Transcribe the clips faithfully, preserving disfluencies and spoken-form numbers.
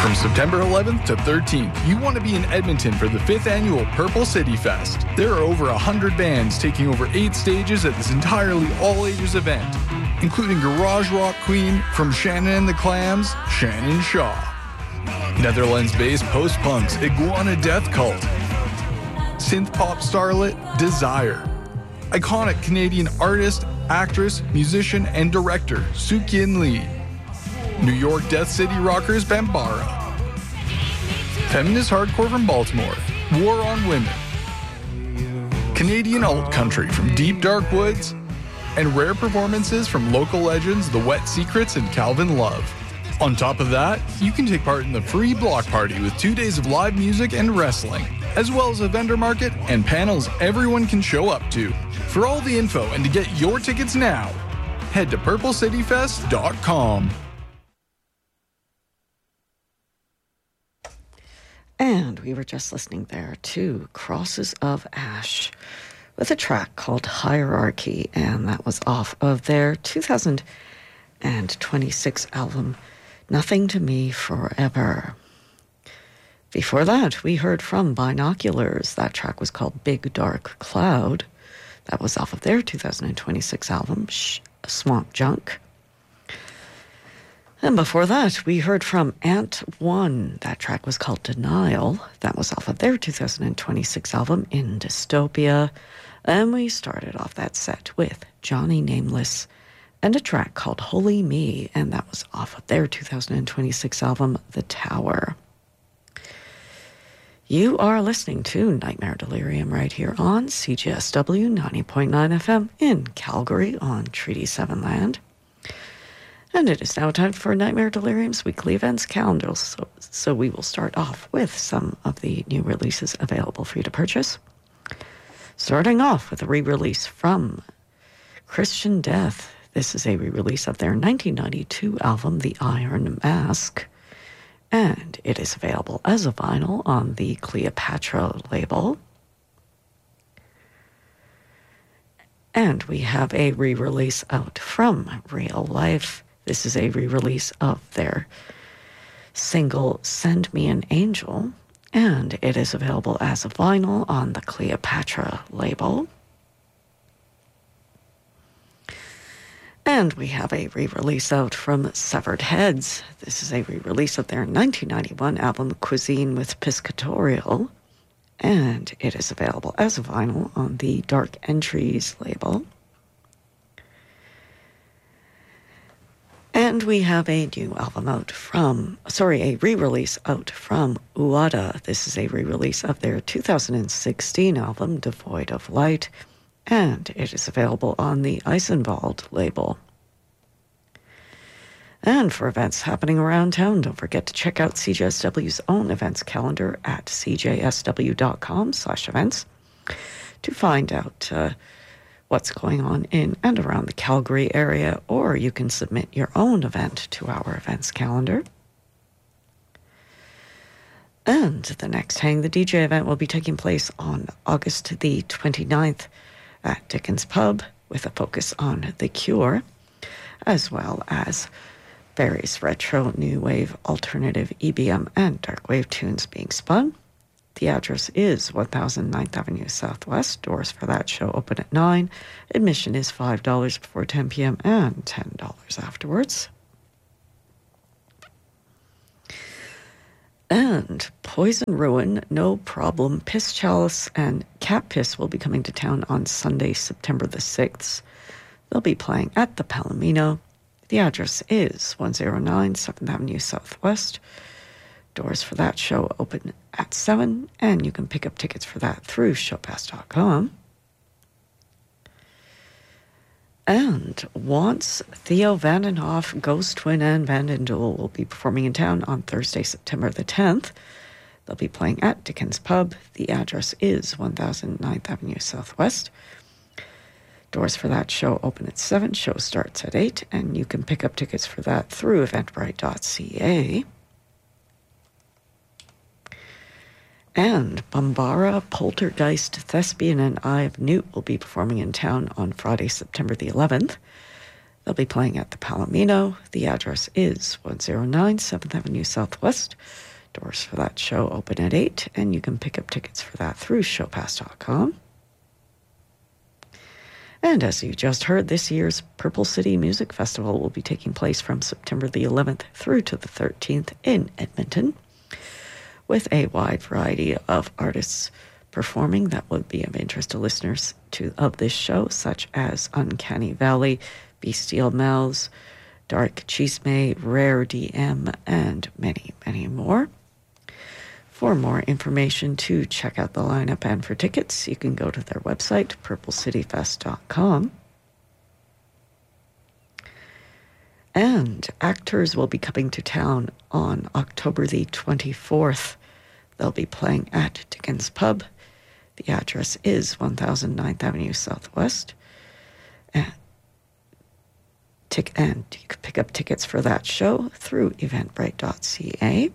From September eleventh to thirteenth, you want to be in Edmonton for the fifth annual Purple City Fest. There are over one hundred bands taking over eight stages at this entirely all-ages event, including garage rock queen from Shannon and the Clams, Shannon Shaw. Netherlands-based post-punks Iguana Death Cult. Synth-pop starlet Desire. Iconic Canadian artist, actress, musician, and director Soo-Kyin Lee. New York Death City rockers Bambara. Feminist hardcore from Baltimore, War on Women. Canadian alt country from Deep Dark Woods, and rare performances from local legends The Wet Secrets and Calvin Love. On top of that, you can take part in the free block party with two days of live music and wrestling, as well as a vendor market and panels everyone can show up to. For all the info and to get your tickets now, head to purple city fest dot com. And we were just listening there to Crosses of Ash with a track called Hierarchy, and that was off of their two thousand twenty-six album, Nothing to Me Forever. Before that, we heard from Binoculars. That track was called Big Dark Cloud. That was off of their two thousand twenty-six album, Swamp Junk. And before that, we heard from Ant One. That track was called Denial. That was off of their two thousand twenty-six album, In Dystopia. And we started off that set with Johnny Nameless and a track called Holy Me, and that was off of their two thousand twenty-six album, The Tower. You are listening to Nightmare Delirium right here on C J S W ninety point nine F M in Calgary on Treaty seven land. And it is now time for Nightmare Delirium's weekly events calendar. So, so we will start off with some of the new releases available for you to purchase. Starting off with a re-release from Christian Death. This is a re-release of their nineteen ninety-two album, The Iron Mask. And it is available as a vinyl on the Cleopatra label. And we have a re-release out from Real Life. This is a re-release of their single, Send Me an Angel, and it is available as a vinyl on the Cleopatra label. And we have a re-release out from Severed Heads. This is a re-release of their nineteen ninety-one album, Cuisine with Piscatorial, and it is available as a vinyl on the Dark Entries label. And we have a new album out from, sorry, a re-release out from Uada. This is a re-release of their two thousand sixteen album, Devoid of Light, and it is available on the Eisenwald label. And for events happening around town, don't forget to check out C J S W's own events calendar at c j s w dot com slash events to find out uh, what's going on in and around the Calgary area, or you can submit your own event to our events calendar. And the next Hang the D J event will be taking place on August the twenty-ninth at Dickens Pub with a focus on The Cure, as well as various retro, new wave, alternative, E B M, and dark wave tunes being spun. The address is one thousand ninth Avenue Southwest. Doors for that show open at nine. Admission is five dollars before ten p.m. and ten dollars afterwards. And Poison Ruin, No Problem, Piss Chalice, and Cat Piss will be coming to town on Sunday, September the sixth. They'll be playing at the Palomino. The address is one oh nine seventh Avenue Southwest. Doors for that show open at seven, and you can pick up tickets for that through showpass dot com. And Wants, Theo Vandenhoff, Ghost Twin, and Vanden Duel will be performing in town on Thursday, September the tenth. They'll be playing at Dickens Pub. The address is one thousand ninth Avenue Southwest. Doors for that show open at seven. Show starts at eight, and you can pick up tickets for that through eventbrite dot c a. And Bambara, Poltergeist, Thespian, and Eye of Newt will be performing in town on Friday, September the eleventh. They'll be playing at the Palomino. The address is one oh nine seventh Avenue Southwest. Doors for that show open at eight, and you can pick up tickets for that through showpass dot com. And as you just heard, this year's Purple City Music Festival will be taking place from September the eleventh through to the thirteenth in Edmonton, with a wide variety of artists performing that would be of interest to listeners to of this show, such as Uncanny Valley, Bestial Mouths, Dark Chisme, Rare D M, and many, many more. For more information to check out the lineup and for tickets, you can go to their website, purple city fest dot com. And actors will be coming to town on October the twenty-fourth. They'll be playing at Dickens Pub. The address is one thousand ninth Avenue Southwest. And, tic- and you can pick up tickets for that show through eventbrite dot c a.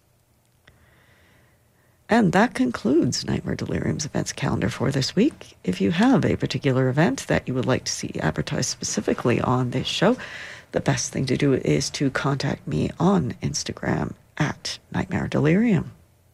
And that concludes Nightmare Delirium's events calendar for this week. If you have a particular event that you would like to see advertised specifically on this show, the best thing to do is to contact me on Instagram at Nightmare Delirium.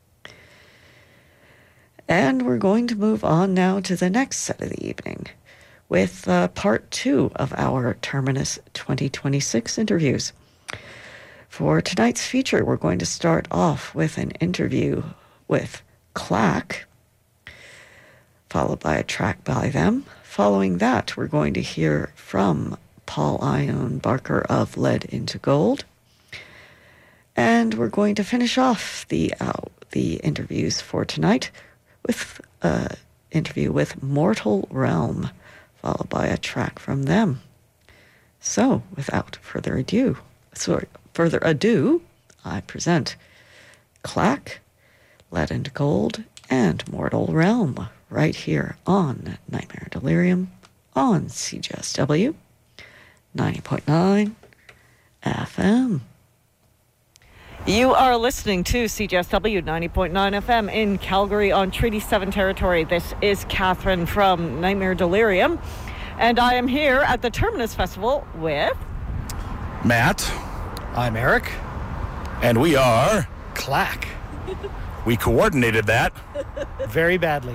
And we're going to move on now to the next set of the evening with uh, part two of our Terminus twenty twenty-six interviews. For tonight's feature, we're going to start off with an interview with Clack, followed by a track by them. Following that, we're going to hear from Paul Ione Barker of Lead into Gold. And we're going to finish off the uh, the interviews for tonight with an interview with Mortal Realm, followed by a track from them. So, without further ado, sorry, further ado, I present Clack, Lead into Gold, and Mortal Realm right here on Nightmare Delirium on C J S W ninety point nine F M. You are listening to C J S W ninety point nine F M in Calgary on Treaty seven territory. This is Catherine from Nightmare Delirium, and I am here at the Terminus Festival with Matt. I'm Eric. And we are Clack. We coordinated that. Very badly.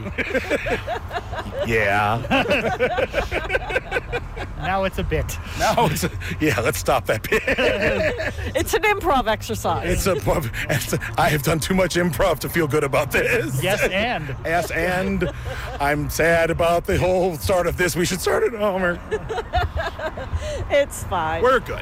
Yeah. Now it's a bit. Now it's a, yeah, let's stop that bit. It's an improv exercise. It's a, it's a I have done too much improv to feel good about this. Yes, and. Yes, and I'm sad about the whole start of this. We should start it over. It's fine. We're good.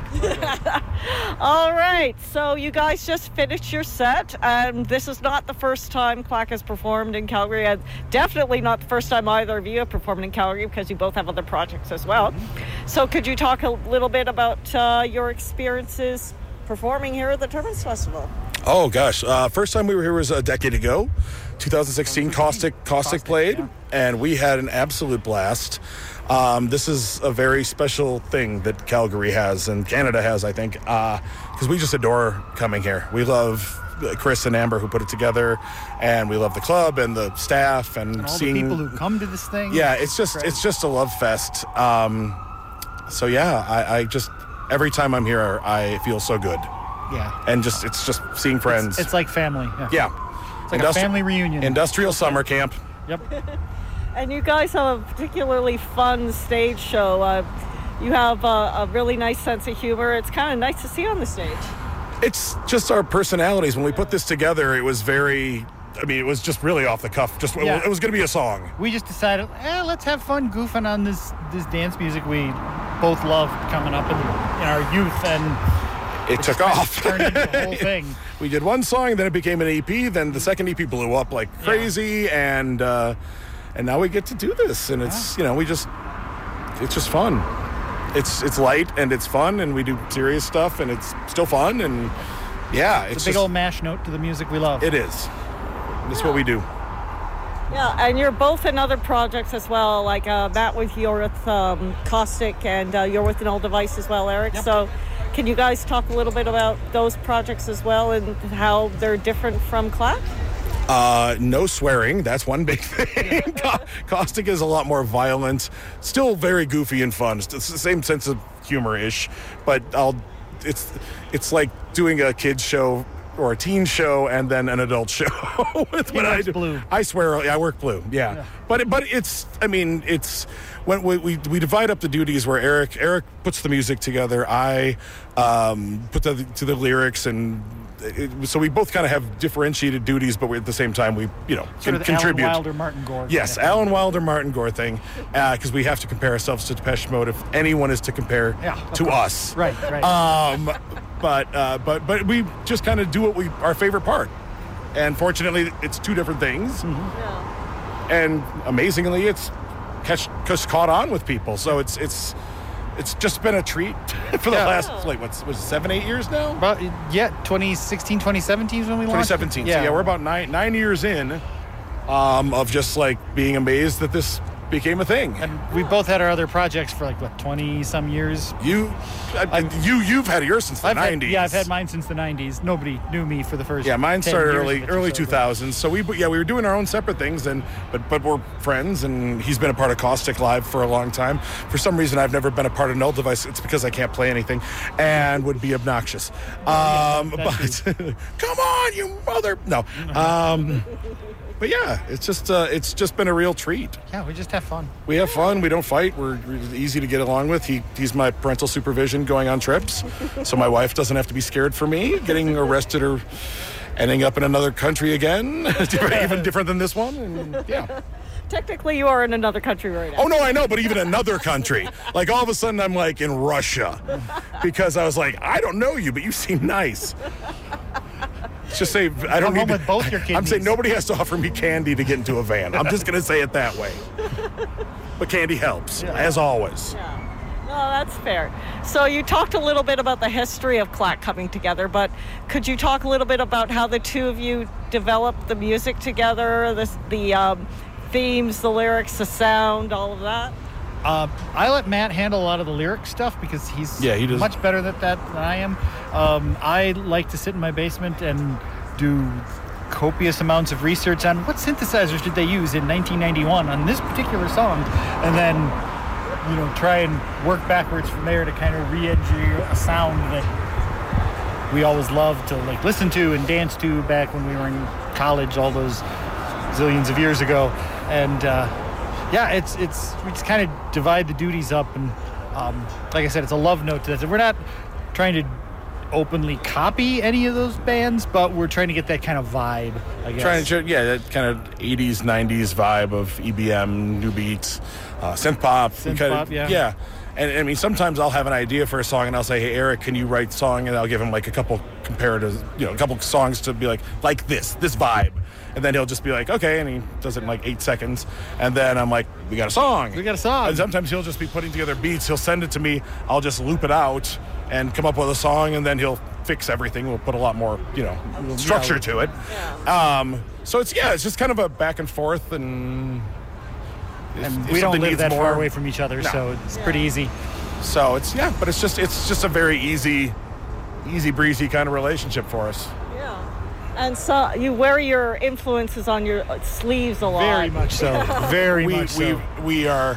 All right, so you guys just finished your set, and this is not the first time Clack has performed in Calgary, and definitely not the first time either of you have performed in Calgary, because you both have other projects as well. Mm-hmm. So could you talk a little bit about uh, your experiences performing here at the Terminus Festival? Oh gosh, uh, first time we were here was a decade ago, twenty sixteen. Caustic Caustic, Caustic played, yeah. And we had an absolute blast. Um, this is a very special thing that Calgary has and Canada has, I think, because uh, we just adore coming here. We love Chris and Amber who put it together, and we love the club and the staff and, and all seeing the people who come to this thing. Yeah, it's just it's just a love fest. Um, so yeah, I, I just every time I'm here, I feel so good. Yeah, and just it's just seeing friends. It's, it's like family. Yeah, yeah. It's like Industri- a family reunion. Industrial summer camp. Yep. And you guys have a particularly fun stage show. Uh, you have uh, a really nice sense of humor. It's kind of nice to see on the stage. It's just our personalities. When we put this together, it was very, I mean, it was just really off the cuff. Just yeah. It was going to be a song. We just decided, eh, let's have fun goofing on this, this dance music we both loved coming up in, in our youth. And it, it took off. Turned into the whole thing. We did one song, then it became an E P, then the second E P blew up like crazy, yeah. and uh, and now we get to do this, and it's, yeah. you know, we just, it's just fun. It's it's light, and it's fun, and we do serious stuff, and it's still fun, and yeah. It's, it's a big just, old mash note to the music we love. It is. It's yeah. what we do. Yeah, and you're both in other projects as well, like uh, Matt with you're with um, Caustic, and uh, you're with an old device as well, Eric. Yep. So can you guys talk a little bit about those projects as well and how they're different from Clack? Uh, no swearing. That's one big thing. Caustic is a lot more violent. Still very goofy and fun. It's the same sense of humor-ish, but I'll. It's it's like doing a kids show or a teen show and then an adult show. With He what I works do. blue. I swear, I work blue. Yeah, Yeah. but it- but it's. I mean, it's when we, we we divide up the duties where Eric Eric puts the music together. I um, put the to the lyrics and. It, so we both kind of have differentiated duties, but we, at the same time, we you know Sort can of the contribute. Alan Wilder, Martin Gore. Yes, kind of Alan Wilder, Martin Gore thing, because we have to compare ourselves to Depeche Mode if anyone is to compare Yeah, of to course. us. Right, right. Um, but uh, but but we just kind of do what we our favorite part, and fortunately, it's two different things, Yeah. and amazingly, it's catch, just caught on with people. So it's it's it's just been a treat for the Yeah. last like what's was it, seven eight years now. About, yeah, twenty sixteen, twenty seventeen is when we twenty launched. seventeen. Yeah. So yeah, we're about nine nine years in um, of just like being amazed that this became a thing. And we both had our other projects for like, what, twenty some years? You, I, you, you've had yours since the I've had- nineties. yeah, I've had mine since the nineties. Nobody knew me for the first Yeah, mine ten started years early, of it, early so- two thousands. So we, yeah, we were doing our own separate things, and but but we're friends. And he's been a part of Caustic Live for a long time. For some reason, I've never been a part of Null Device. It's because I can't play anything, and would be obnoxious. Um, that but come on, you mother! No. Um, but yeah, it's just uh, it's just been a real treat. Yeah, we just have fun. We have fun. We don't fight. We're, we're easy to get along with. He he's my parental supervision going on trips, so my wife doesn't have to be scared for me getting arrested or ending up in another country again, even different than this one. And yeah. Technically, you are in another country right now. Oh no, I know, but even another country. Like all of a sudden, I'm like in Russia because I was like, I don't know you, but you seem nice. Let's just say I don't Come need home to, with both your I'm kidneys. saying nobody has to offer me candy to get into a van. I'm just gonna say it that way. But candy helps, as always. Yeah. No, that's fair. So you talked a little bit about the history of Clack coming together, but could you talk a little bit about how the two of you developed the music together, the, the um, themes, the lyrics, the sound, all of that? Uh, I let Matt handle a lot of the lyric stuff because he's Yeah, he does. much better at that than I am. Um, I like to sit in my basement and do copious amounts of research on what synthesizers did they use in nineteen ninety-one on this particular song, and then you know try and work backwards from there to kind of re-engineer a sound that we always loved to like listen to and dance to back when we were in college all those zillions of years ago. And uh, yeah, it's it's we just kind of divide the duties up, and um, like I said, it's a love note to that. We're not trying to openly copy any of those bands, but we're trying to get that kind of vibe, I guess. Trying to, yeah, that kind of eighties, nineties vibe of E B M, new beats, uh, synth pop. We Synth kinda- pop, yeah. Yeah. And I mean, sometimes I'll have an idea for a song and I'll say, hey, Eric, can you write a song? And I'll give him like a couple comparatives, you know, a couple songs to be like, like this, this vibe. And then he'll just be like, okay. And he does it in like eight seconds. And then I'm like, we got a song. We got a song. And sometimes he'll just be putting together beats. He'll send it to me. I'll just loop it out and come up with a song. And then he'll fix everything. We'll put a lot more, you know, structure to it. Um, so it's, yeah, it's just kind of a back and forth. And, if- And if we don't something live needs that more- far away from each other, No. so it's pretty easy. So it's, yeah, but it's just, it's just a very easy, easy breezy kind of relationship for us. Yeah. And so you wear your influences on your sleeves a lot. Very much so. Very we, much so. we, we are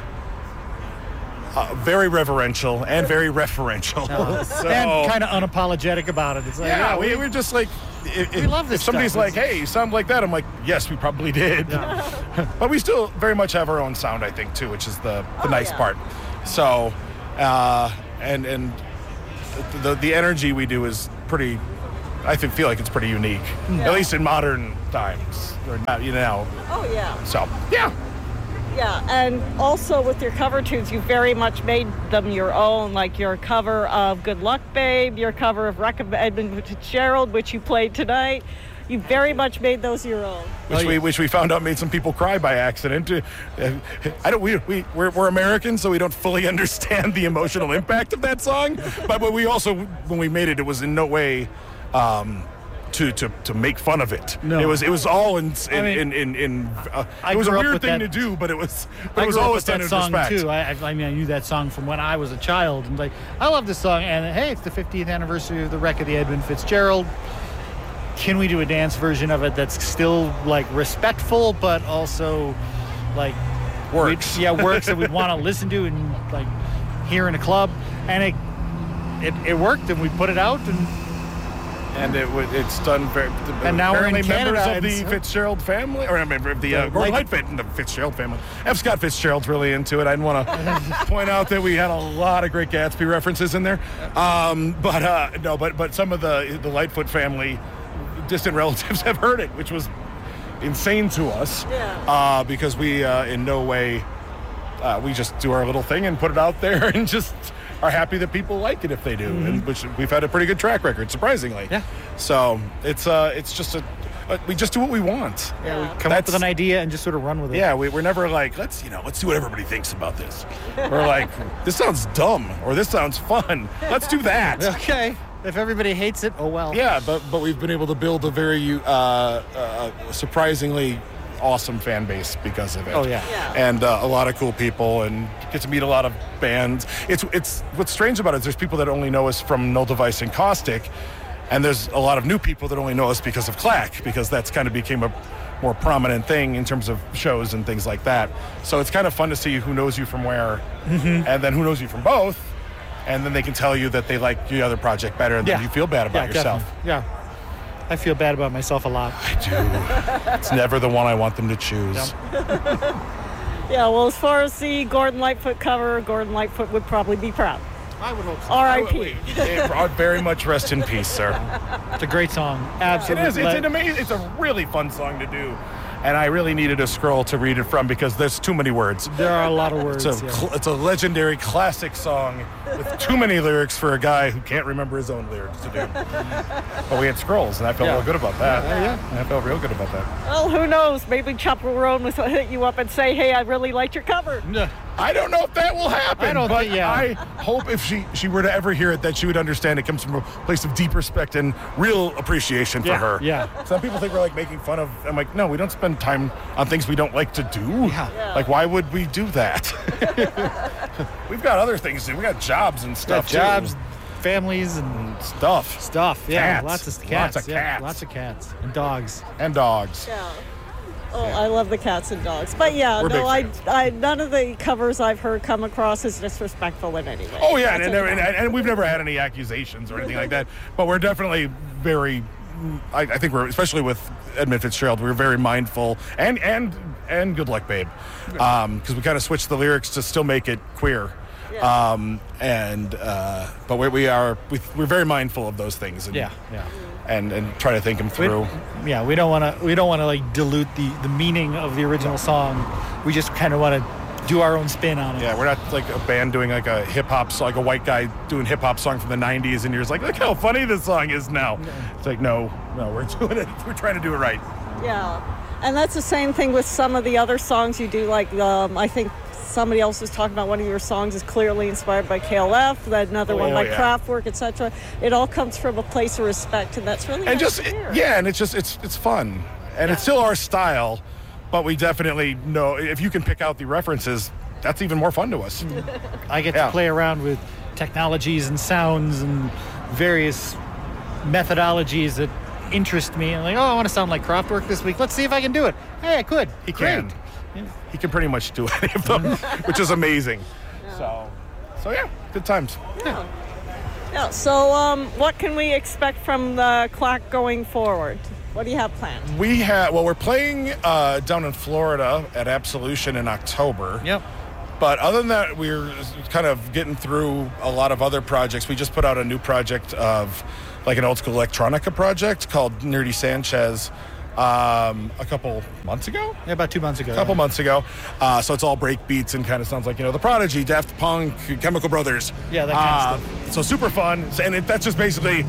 uh, very reverential and very referential. So- and kind of unapologetic about it. It's like, yeah, yeah, we, we're just like, if, We love this if somebody's stuff. like, hey, you sound like that, I'm like, yes, we probably did. But we still very much have our own sound, I think, too, which is the, the Oh, nice yeah. part. So, uh, and and the the energy we do is pretty, I think, feel like it's pretty unique, Yeah. at least in modern times, or not, you know. Oh, yeah. So, yeah. Yeah, and also with your cover tunes, you very much made them your own, like your cover of Good Luck Babe, your cover of Wreck of Edmund Fitzgerald, which you played tonight. You very much made those your own. Which Oh, yeah. we which we found out made some people cry by accident. Uh, I don't. We we we're, we're Americans, so we don't fully understand the emotional impact of that song. But, but we also, when we made it, it was in no way um, to to to make fun of it. No. It was it was all in in I mean, in. in, in uh, I it was a grew up weird with thing that- to do, but it was. But I it was grew up always with done that in song respect. too. I, I I mean, I knew that song from when I was a child, and like, I love this song. And hey, it's the fiftieth anniversary of the wreck of the Edmund Fitzgerald. can we do a dance version of it that's still like respectful, but also like Works. Yeah, works that we'd want to listen to and like hear in a club. And it it, it worked, and we put it out, and and it w- it's done very. And now we're in members Canada, of the and so- Fitzgerald family, or a member of the uh, The Gordon Light- Lightfoot and the Fitzgerald family. F. Scott Fitzgerald's really into it. I want to point out that we had a lot of great Gatsby references in there, um, but uh, no, but but some of the the Lightfoot family distant relatives have heard it, which was insane to us, Yeah. uh, because we uh, in no way uh, we just do our little thing and put it out there and just are happy that people like it if they do, and which we've had a pretty good track record, surprisingly. Yeah. So it's uh it's just a uh, we just do what we want. yeah, we Yeah. come up That's- with an idea and just sort of run with it. Yeah, we, we're never like, let's, you know, let's see what everybody thinks about this. We're like, this sounds dumb, or this sounds fun. Let's do that. Okay. If everybody hates it, oh well. Yeah, but but we've been able to build a very uh, uh, surprisingly awesome fan base because of it. Oh yeah. Yeah. And uh, a lot of cool people, and get to meet a lot of bands. It's it's what's strange about it is there's people that only know us from Null Device and Caustic, and there's a lot of new people that only know us because of Clack, because that's kind of became a more prominent thing in terms of shows and things like that. So it's kind of fun to see who knows you from where, and then who knows you from both, and then they can tell you that they like the other project better, and Yeah. then you feel bad about Yeah, yourself. definitely. Yeah. I feel bad about myself a lot. I do. It's never the one I want them to choose. Yep. Yeah, well, as far as the Gordon Lightfoot cover, Gordon Lightfoot would probably be proud. I would hope so. R I P Eh, Very much rest in peace, sir. It's a great song. It Absolutely. is. It's an amazing. It's a really fun song to do, and I really needed a scroll to read it from because there's too many words. There are a lot of words. It's a yeah. cl- it's a legendary classic song with too many lyrics for a guy who can't remember his own lyrics to do. But we had scrolls, and I felt Yeah. real good about that. Yeah, yeah. I felt real good about that. Well, who knows? Maybe Chopper Roan will hit you up and say, hey, I really liked your cover. Yeah. I don't know if that will happen. I don't but think- yeah. I hope if she she were to ever hear it, that she would understand it comes from a place of deep respect and real appreciation for Yeah, her. yeah. Some people think we're like making fun of. I'm like, no, we don't spend time on things we don't like to do. Yeah. Yeah. Like, why would we do that? We've got other things to do. We got jobs and Got stuff. jobs, too. families, and stuff, stuff. Yeah. Cats. Lots of Lots cats. of yeah, cats. Lots of cats and dogs. and dogs. Yeah. Oh, I love the cats and dogs. But yeah, We're no, I, big I, none of the covers I've heard come across as disrespectful in any way. Oh yeah, and, That's and, okay. and, and we've never had any accusations or anything like that. But we're definitely very. I, I think we're, especially with Edmund Fitzgerald, we're very mindful, and and and Good Luck Babe, because we kind of switched the lyrics to still make it queer. Yeah. Um, and uh, but we, we are we, we're very mindful of those things. And, Yeah. Yeah. And and try to think them We, through. yeah. We don't want to. We don't want to like dilute the the meaning of the original song. We just kind of want to do our own spin on it. Yeah, we're not like a band doing like a hip hop, so like a white guy doing hip hop song from the nineties, and you're just like, look how funny this song is now. It's like, no, no, we're doing it. We're trying to do it right. Yeah, and that's the same thing with some of the other songs you do. Like um, I think somebody else was talking about one of your songs is clearly inspired by K L F. Another Oh, one oh, by yeah. Kraftwerk, et cetera. It all comes from a place of respect, and that's really And nice just to hear. yeah, and it's just it's it's fun, and it's still our style, but we definitely know if you can pick out the references, that's even more fun to us. I get Yeah. to play around with technologies and sounds and various methodologies that interest me. And like, oh, I want to sound like Kraftwerk this week. Let's see if I can do it. Hey, I could. He Great. can. He can pretty much do any of them, which is amazing. So, so yeah, good times. Yeah. Yeah. So, um, what can we expect from the Clack going forward? What do you have planned? We have well, we're playing uh, down in Florida at Absolution in October. Yep. But other than that, we're kind of getting through a lot of other projects. We just put out a new project of like an old school electronica project called Nerdy Sanchez um, a couple months ago. Yeah, about two months ago. A couple months ago. Uh, so it's all break beats and kind of sounds like, you know, The Prodigy, Daft Punk, Chemical Brothers. Yeah, that kind of stuff. So super fun. And it, that's just basically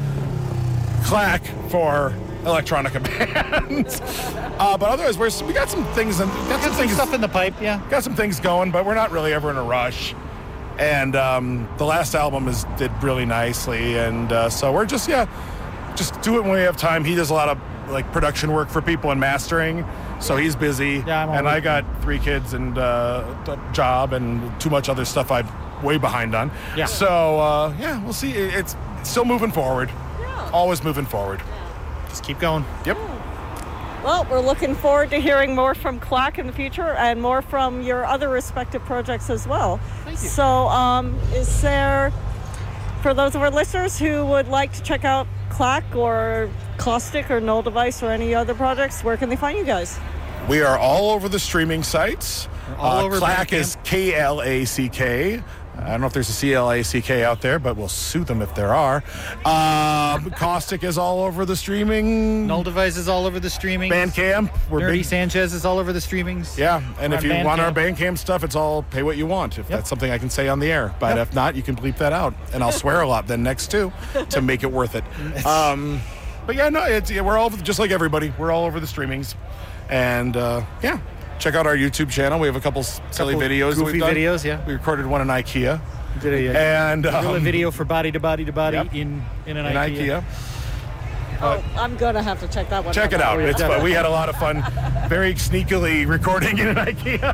Clack for electronica bands. uh, but otherwise, we're, we got some things and got some Some things stuff in the pipe, yeah. got some things going, but we're not really ever in a rush. And um, the last album is did really nicely, and uh, so we're just yeah, just do it when we have time. He does a lot of like production work for people and mastering, so he's busy. Yeah, I'm and always- I got three kids and uh, a job and too much other stuff I'm way behind on. Yeah. So uh, yeah, we'll see. It- It's still moving forward. Yeah. Always moving forward. Just keep going. Yep. Well, we're looking forward to hearing more from Clack in the future and more from your other respective projects as well. Thank you. So, um, is there, for those of our listeners who would like to check out Clack or Caustic or Null Device or any other projects, where can they find you guys? We are all over the streaming sites. all uh, over Clack Bandcamp. is K L A C K. I don't know if there's a C L A C K out there, but we'll sue them if there are. Um, Caustic is all over the streaming. Null Device is all over the streaming. Bandcamp. We're Nerdy big. Sanchez is all over the streamings. Yeah, and We're if on you want our Bandcamp. Bandcamp stuff, it's all pay what you want. If Yep. that's something I can say on the air. But Yep. if not, you can bleep that out. And I'll swear a lot then next too to make it worth it. Um, but yeah, no, it's, yeah, we're all just like everybody. We're all over the streamings. And uh, yeah, check out our YouTube channel. We have a couple s- silly Couple videos. that goofy we've done. videos, yeah. We recorded one in IKEA. Did a, And did a um, video for body to body to body Yep. in, in an in IKEA. IKEA. Oh, I'm going to have to check that one Check out. it out. yeah, It's fun. We had a lot of fun, very sneakily recording in an IKEA.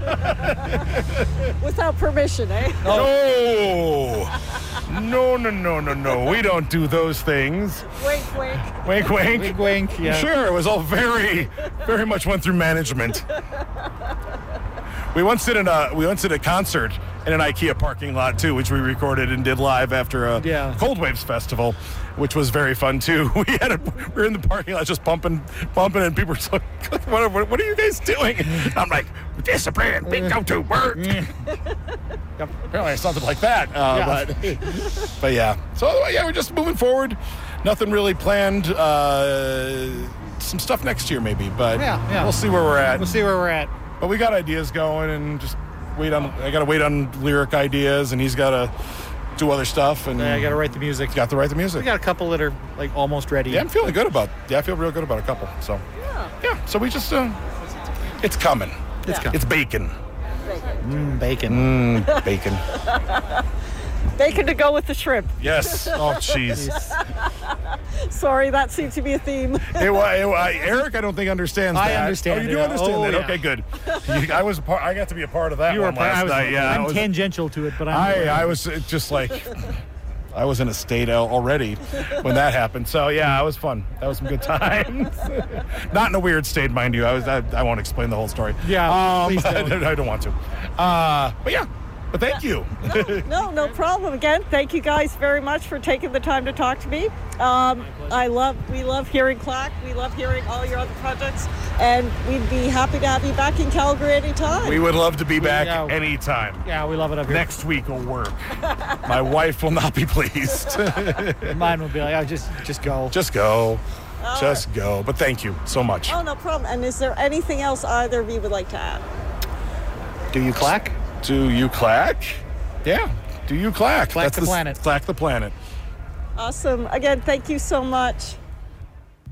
Without permission, eh? No, no, no, no, no, no. We don't do those things. Wink, wink. Wink, wink. Wink, wink. Yeah. Sure, it was all very, very much went through management. We once did a we once did a concert in an IKEA parking lot too, which we recorded and did live after a Yeah. Cold Waves festival, which was very fun too. We had a, we were in the parking lot just bumping, bumping, and people were so, what, what, what are you guys doing? I'm like, discipline, we go to work. Apparently, something like that. Uh, Yeah. But, but yeah, so yeah, we're just moving forward. Nothing really planned. Uh, some stuff next year maybe, but Yeah, yeah. we'll see where we're at. We'll see where we're at. But we got ideas going, and just wait on. I got to wait on lyric ideas, and he's got to do other stuff, and Yeah, I got to write the music. got to write the music. We got a couple that are like almost ready. Yeah, I'm feeling good about. Yeah, I feel real good about a couple. So Yeah. yeah, so we just. Uh, it's coming. It's coming. It's bacon. Mm, bacon. Mm, bacon. Bacon to go with the shrimp. Yes. Oh, jeez. Sorry, that seems to be a theme. It, wa- it, wa- Eric, I don't think understands I that. understand Oh, you it. do understand Oh, that? yeah. Okay, good. You- I was. a Part, I got to be a part of that You were one part- last I was, night. Yeah, I'm I was, tangential to it, but I'm. I, I was uh, just like, I was in a state al- already when that happened. So yeah, it was fun. That was some good times. Not in a weird state, mind you. I was. I, I won't explain the whole story. Yeah, um, please I, don't. I don't want to. Uh, but yeah, but thank you. No, no problem. Again, thank you guys very much for taking the time to talk to me. Um, I love, we love hearing Clack. We love hearing all your other projects, and we'd be happy to have you back in Calgary anytime. We would love to be back yeah. anytime. Yeah, we love it up here. Next week will work. My wife will not be pleased. Mine will be like, oh, just, just go. Just go. Just go. But thank you so much. Oh, no problem. And is there anything else either of you would like to add? Do you clack? Do you clack? Yeah. Do you clack? Clack the s- planet. Clack the planet. Awesome. Again, thank you so much.